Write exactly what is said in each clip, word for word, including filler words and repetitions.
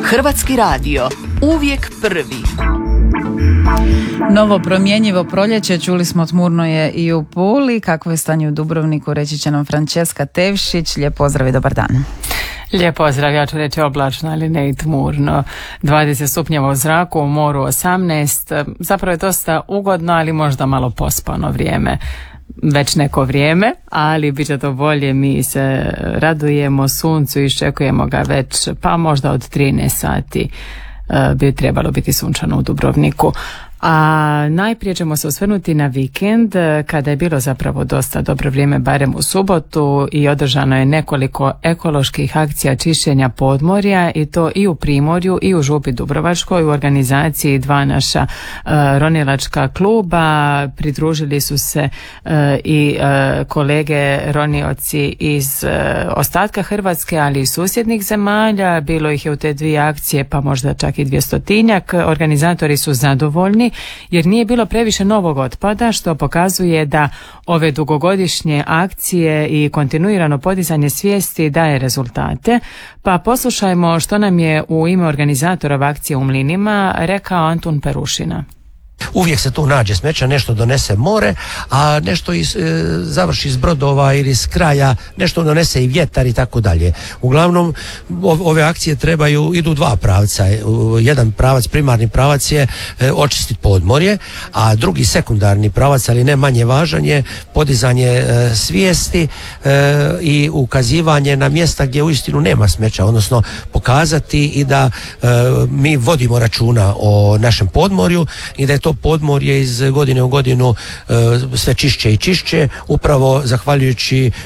Hrvatski radio, uvijek prvi. Novo promjenjivo proljeće, čuli smo, tmurno je i u Puli. Kakvo je stanje u Dubrovniku, reći će nam Franceska Tevšić. Lijep pozdrav i dobar dan. Lijep pozdrav, ja ću reći oblačno, ali ne i tmurno. dvadeset stupnjeva u zraku, u moru osamnaest. Zapravo je dosta ugodno, ali možda malo pospano vrijeme. Već neko vrijeme, ali bit će to bolje. Mi se radujemo suncu i iščekujemo ga već pa možda od trinaest sati bi trebalo biti sunčano u Dubrovniku. A najprije ćemo se osvrnuti na vikend, kada je bilo zapravo dosta dobro vrijeme, barem u subotu, i održano je nekoliko ekoloških akcija čišćenja podmorja, i to i u Primorju i u Župi Dubrovačkoj u organizaciji dva naša uh, ronilačka kluba. Pridružili su se uh, i uh, kolege ronioci iz uh, ostatka Hrvatske, ali i susjednih zemalja. Bilo ih je u te dvije akcije pa možda čak i dvjestotinjak. Organizatori su zadovoljni jer nije bilo previše novog otpada, što pokazuje da ove dugogodišnje akcije i kontinuirano podizanje svijesti daje rezultate. Pa poslušajmo što nam je u ime organizatora akcije u Mlinima rekao Antun Perušina. Uvijek se tu nađe smeća, nešto donese more, a nešto iz, e, završi iz brodova ili iz kraja, nešto donese i vjetar i tako dalje. Uglavnom, ove akcije trebaju, idu dva pravca. Jedan pravac, primarni pravac je e, očistiti podmorje, a drugi sekundarni pravac, ali ne manje važan, je podizanje e, svijesti e, i ukazivanje na mjesta gdje uistinu nema smeća, odnosno pokazati i da e, mi vodimo računa o našem podmorju i da je to podmorje iz godine u godinu e, sve čišće i čišće, upravo zahvaljujući e,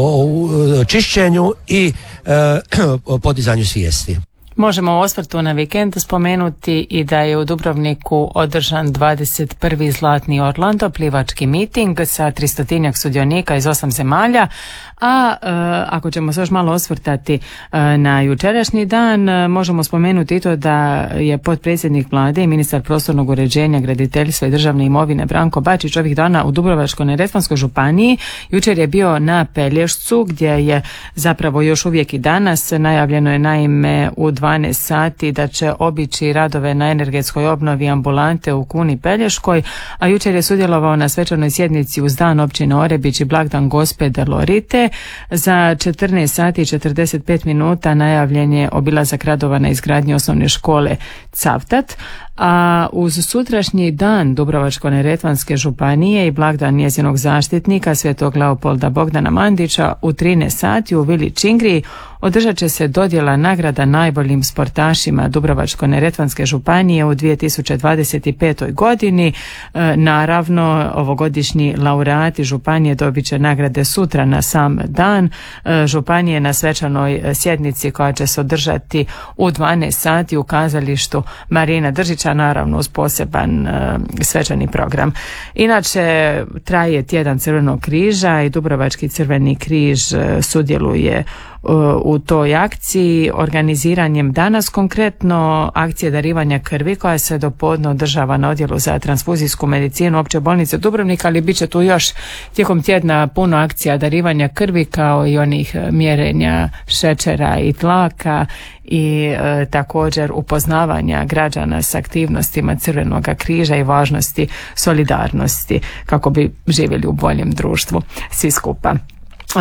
čišćenju i e, podizanju svijesti. Možemo u osvrtu na vikend spomenuti i da je u Dubrovniku održan dvadeset prvi Zlatni Orlando plivački miting sa tristotinjak sudionika iz osam zemalja, a e, ako ćemo se još malo osvrtati e, na jučerašnji dan, e, možemo spomenuti i to da je potpredsjednik Vlade i ministar prostornog uređenja, graditeljstva i državne imovine Branko Bačić ovih dana u Dubrovačko-neretvanskoj županiji. Jučer je bio na Pelješcu, gdje je zapravo još uvijek i danas. Najavljeno je naime u dvanaest sati da će obići radove na energetskoj obnovi ambulante u Kuni Pelješkoj, a jučer je sudjelovao na svečanoj sjednici uz dan općine Orebić i blagdan Gospe Delorite. Za četrnaest sati i četrdeset pet minuta najavljen je obilazak radova na izgradnji osnovne škole Cavtat, a uz sutrašnji dan Dubrovačko-neretvanske županije i blagdan njezinog zaštitnika Svetog Leopolda Bogdana Mandića u trinaest sati u Vili Čingri održat će se dodjela nagrada najboljim sportašima Dubrovačko-neretvanske županije u dvije tisuće dvadeset petoj godini. E, naravno, ovogodišnji laureati županije dobit će nagrade sutra na sam dan. E, županije na svečanoj sjednici koja će se održati u dvanaest sati u kazalištu Marina Držića, naravno uz poseban e, svečani program. Inače, traje tjedan Crvenog križa i Dubrovački Crveni križ e, sudjeluje u toj akciji organiziranjem danas konkretno akcije darivanja krvi koja se dopodne održava na odjelu za transfuzijsku medicinu Opće bolnice Dubrovnika, ali bit će tu još tijekom tjedna puno akcija darivanja krvi kao i onih mjerenja šećera i tlaka i e, također upoznavanja građana s aktivnostima Crvenoga križa i važnosti solidarnosti kako bi živjeli u boljem društvu svi skupa.